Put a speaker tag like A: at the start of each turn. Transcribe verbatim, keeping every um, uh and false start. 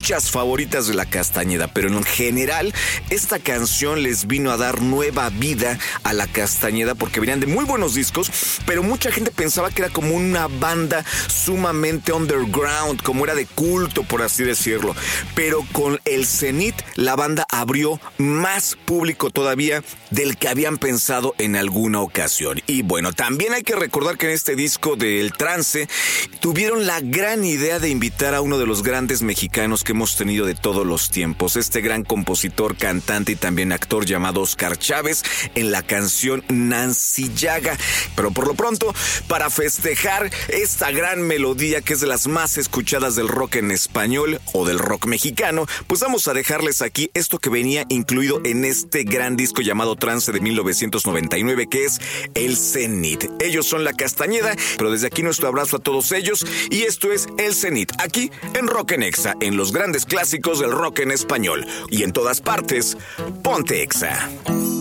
A: muchas favoritas de la Castañeda, pero en general esta canción les vino a dar nueva vida a la Castañeda porque venían de muy buenos discos, pero mucha gente pensaba que era como una banda sumamente underground, como era de culto, por así decirlo. Pero con el Zenit, la banda abrió más público todavía del que habían pensado en alguna ocasión. Y bueno, también hay que recordar que en este disco del Trance tuvieron la gran idea de invitar a uno de los grandes mexicanos que hemos tenido de todos los tiempos, este gran compositor, cantante y también actor llamado Oscar Chávez, en la canción Nancy Llaga. Pero por lo pronto, para festejar esta gran melodía que es de las más escuchadas del rock en español o del rock mexicano, pues vamos a dejarles aquí esto que venía incluido en este gran disco llamado Trance de mil novecientos noventa y nueve, que es el Zenit. Ellos son la Castañeda, pero desde aquí nuestro abrazo a todos ellos, y esto es el Zenit, aquí en Rock en Exa, en los grandes clásicos del rock en español, y en todas partes, ponte Exa.